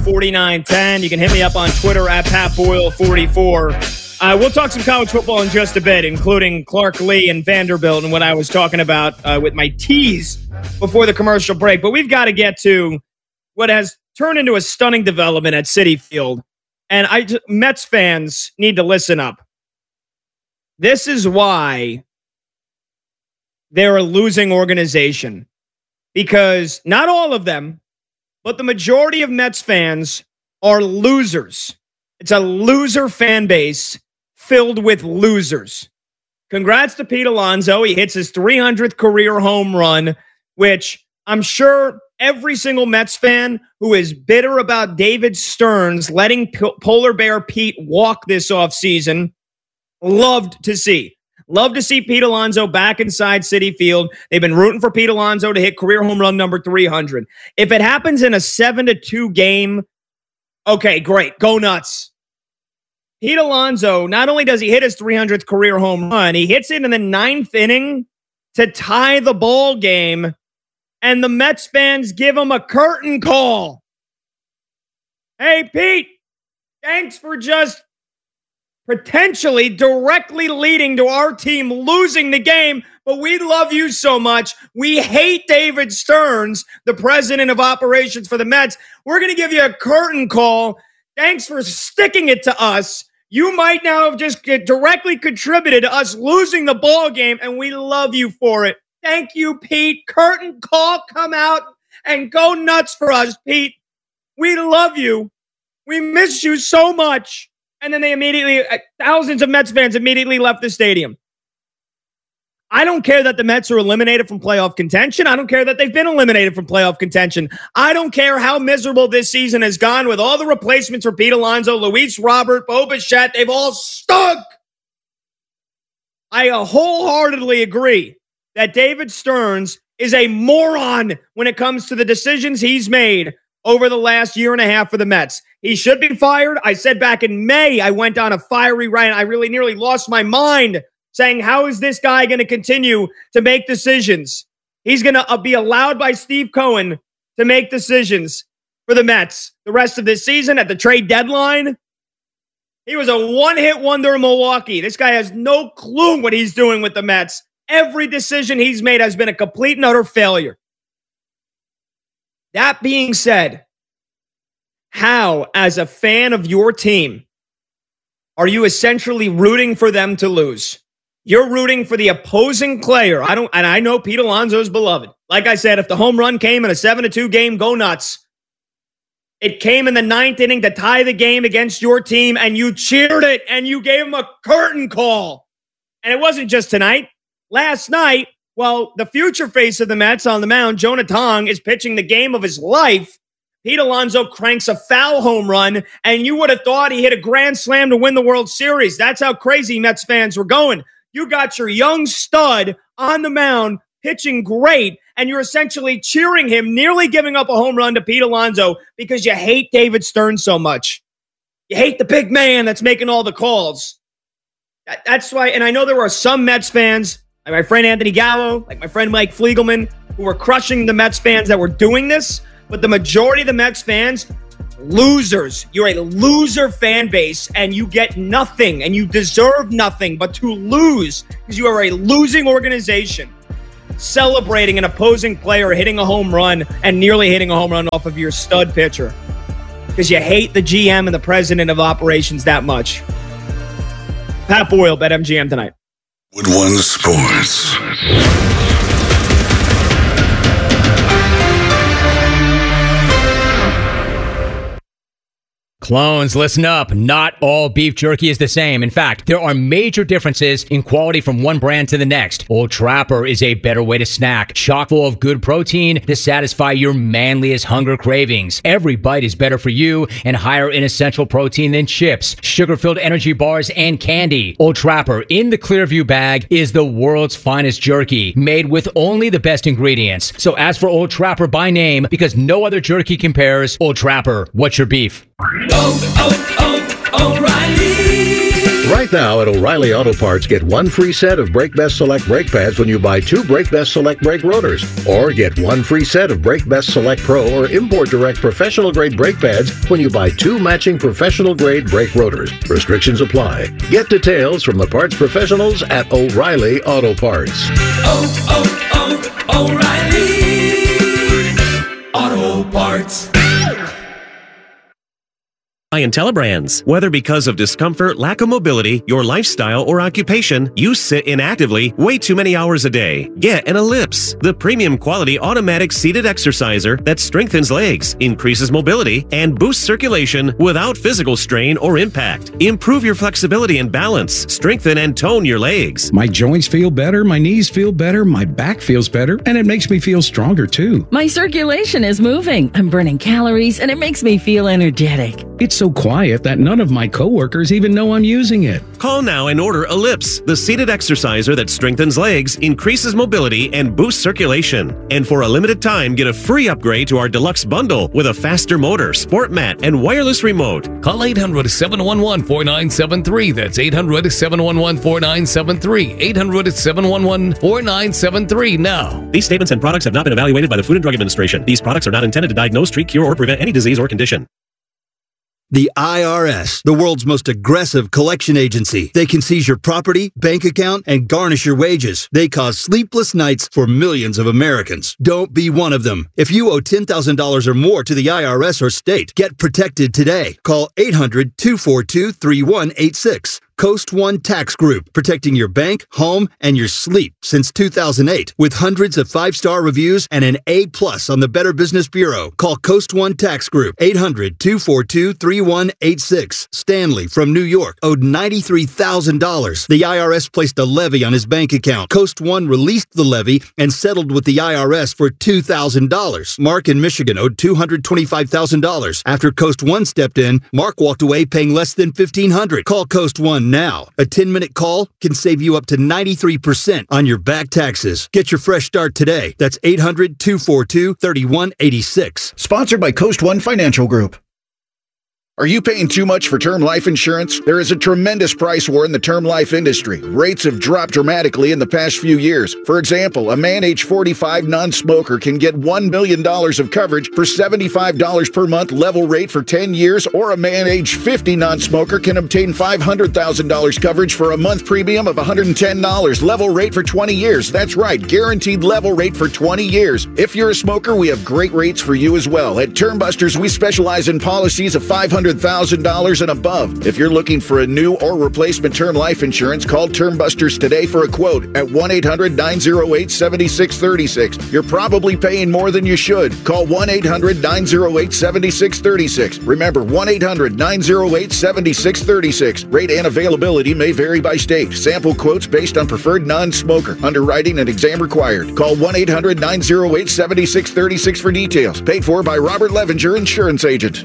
888-267-4910. You can hit me up on Twitter at PatBoyle44. We'll talk some college football in just a bit, including Clark Lee and Vanderbilt and what I was talking about with my tease before the commercial break. But we've got to get to what has turned into a stunning development at Citi Field. And Mets fans need to listen up. This is why they're a losing organization. Because not all of them, but the majority of Mets fans are losers. It's a loser fan base filled with losers. Congrats to Pete Alonso. He hits his 300th career home run, which I'm sure every single Mets fan who is bitter about David Stearns letting Polar Bear Pete walk this offseason loved to see. Love to see Pete Alonso back inside Citi Field. They've been rooting for Pete Alonso to hit career home run number 300. If it happens in a 7-2 game, okay, great. Go nuts. Pete Alonso, not only does he hit his 300th career home run, he hits it in the 9th inning to tie the ball game, and the Mets fans give him a curtain call. Hey, Pete, thanks for just potentially directly leading to our team losing the game, but we love you so much. We hate David Stearns, the president of operations for the Mets. We're going to give you a curtain call. Thanks for sticking it to us. You might now have just directly contributed to us losing the ball game, and we love you for it. Thank you, Pete. Curtain call, come out and go nuts for us, Pete. We love you. We miss you so much. And then thousands of Mets fans immediately left the stadium. I don't care that the Mets are eliminated from playoff contention. I don't care that they've been eliminated from playoff contention. I don't care how miserable this season has gone with all the replacements for Pete Alonso, Luis Robert, Bo Bichette. They've all stunk. I wholeheartedly agree that David Stearns is a moron when it comes to the decisions he's made over the last year and a half for the Mets. He should be fired. I said back in May, I went on a fiery rant. I really nearly lost my mind saying, how is this guy going to continue to make decisions? He's going to be allowed by Steve Cohen to make decisions for the Mets the rest of this season at the trade deadline. He was a one-hit wonder in Milwaukee. This guy has no clue what he's doing with the Mets. Every decision he's made has been a complete and utter failure. That being said, how, as a fan of your team, are you essentially rooting for them to lose? You're rooting for the opposing player. I know Pete Alonso is beloved. Like I said, if the home run came in a 7-2 game, go nuts. It came in the 9th inning to tie the game against your team, and you cheered it, and you gave him a curtain call. And it wasn't just tonight. Last night, while the future face of the Mets on the mound, Jonah Tong, is pitching the game of his life, Pete Alonso cranks a foul home run, and you would have thought he hit a grand slam to win the World Series. That's how crazy Mets fans were going. You got your young stud on the mound pitching great, and you're essentially cheering him, nearly giving up a home run to Pete Alonso because you hate David Stearns so much. You hate the big man that's making all the calls. That's why, and I know there are some Mets fans, like my friend Anthony Gallo, like my friend Mike Fliegelman, who were crushing the Mets fans that were doing this, but the majority of the Mets fans, losers. You're a loser fan base, and you get nothing, and you deserve nothing but to lose because you are a losing organization. Celebrating an opposing player hitting a home run and nearly hitting a home run off of your stud pitcher because you hate the GM and the president of operations that much. Pat Boyle, BetMGM tonight. Woodone Sports. Clones, listen up. Not all beef jerky is the same. In fact, there are major differences in quality from one brand to the next. Old Trapper is a better way to snack, chock full of good protein to satisfy your manliest hunger cravings. Every bite is better for you and higher in essential protein than chips, sugar-filled energy bars, and candy. Old Trapper in the Clearview bag is the world's finest jerky, made with only the best ingredients. So ask for Old Trapper by name because no other jerky compares. Old Trapper, what's your beef? O'Reilly Right now at O'Reilly Auto Parts, get one free set of Brake Best Select brake pads when you buy 2 Brake Best Select brake rotors. Or get one free set of Brake Best Select Pro or Import Direct professional grade brake pads when you buy 2 matching professional grade brake rotors. Restrictions apply. Get details from the parts professionals at O'Reilly Auto Parts. O'Reilly Auto Parts. Telebrands. Whether because of discomfort, lack of mobility, your lifestyle, or occupation, you sit inactively way too many hours a day. Get an Ellipse, the premium quality automatic seated exerciser that strengthens legs, increases mobility, and boosts circulation without physical strain or impact. Improve your flexibility and balance, strengthen and tone your legs. My joints feel better, my knees feel better, my back feels better, and it makes me feel stronger too. My circulation is moving, I'm burning calories, and it makes me feel energetic. It's so quiet that none of my coworkers even know I'm using it. Call now and order Ellipse, the seated exerciser that strengthens legs, increases mobility, and boosts circulation. And for a limited time, get a free upgrade to our deluxe bundle with a faster motor, sport mat, and wireless remote. Call 800-711-4973. That's 800-711-4973. 800-711-4973 now. These statements and products have not been evaluated by the Food and Drug Administration. These products are not intended to diagnose, treat, cure, or prevent any disease or condition. The IRS, the world's most aggressive collection agency. They can seize your property, bank account, and garnish your wages. They cause sleepless nights for millions of Americans. Don't be one of them. If you owe $10,000 or more to the IRS or state, get protected today. Call 800-242-3186. Coast One Tax Group, protecting your bank, home, and your sleep since 2008. With hundreds of 5-star reviews and an A+ on the Better Business Bureau. Call Coast One Tax Group, 800-242-3186. Stanley from New York owed $93,000. The IRS placed a levy on his bank account. Coast One released the levy and settled with the IRS for $2,000. Mark in Michigan owed $225,000. After Coast One stepped in, Mark walked away paying less than $1,500. Call Coast One now. A 10-minute call can save you up to 93% on your back taxes. Get your fresh start today. That's 800-242-3186. Sponsored by Coast One Financial Group. Are you paying too much for term life insurance? There is a tremendous price war in the term life industry. Rates have dropped dramatically in the past few years. For example, a man age 45 non-smoker can get $1 million of coverage for $75 per month level rate for 10 years, or a man age 50 non-smoker can obtain $500,000 coverage for a month premium of $110 level rate for 20 years. That's right, guaranteed level rate for 20 years. If you're a smoker, we have great rates for you as well. At Term Busters, we specialize in policies of $500,000 and above. If you're looking for a new or replacement term life insurance, call Term Busters today for a quote at 1-800-908-7636. You're probably paying more than you should. Call 1-800-908-7636. Remember, 1-800-908-7636. Rate and availability may vary by state. Sample quotes based on preferred non-smoker. Underwriting and exam required. Call 1-800-908-7636 for details. Paid for by Robert Levenger, Insurance Agent.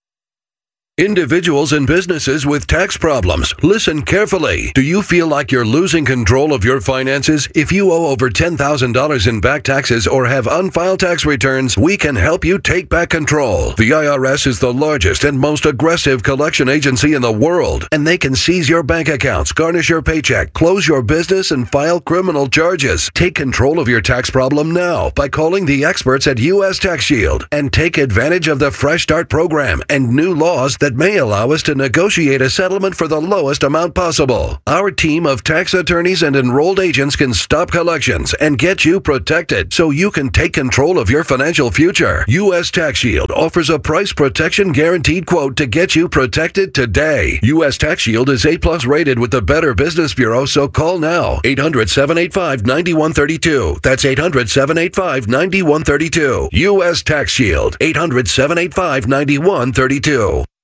Individuals and businesses with tax problems, listen carefully. Do you feel like you're losing control of your finances? If you owe over $10,000 in back taxes or have unfiled tax returns, we can help you take back control. The IRS is the largest and most aggressive collection agency in the world, and they can seize your bank accounts, garnish your paycheck, close your business, and file criminal charges. Take control of your tax problem now by calling the experts at U.S. Tax Shield and take advantage of the Fresh Start program and new laws that may allow us to negotiate a settlement for the lowest amount possible. Our team of tax attorneys and enrolled agents can stop collections and get you protected so you can take control of your financial future. U.S. Tax Shield offers a price protection guaranteed quote to get you protected today. U.S. Tax Shield is A+ rated with the Better Business Bureau, so call now. 800-785-9132. That's 800-785-9132. U.S. Tax Shield. 800-785-9132.